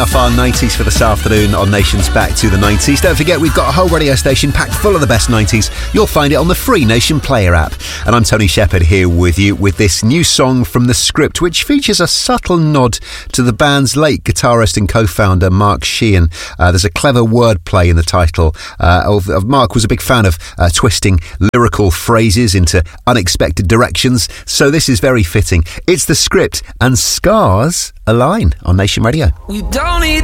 Our 90s for this afternoon on Nation's Back to the 90s. Don't forget, we've got a whole radio station packed full of the best 90s. You'll find it on the free Nation Player app. And I'm Tony Shepherd here with you with this new song from The Script, which features a subtle nod to the band's late guitarist and co-founder Mark Sheehan. There's a clever wordplay in the title. Mark was a big fan of twisting lyrical phrases into unexpected directions, so this is very fitting. It's The Script and Scars Align on Nation Radio. We don't need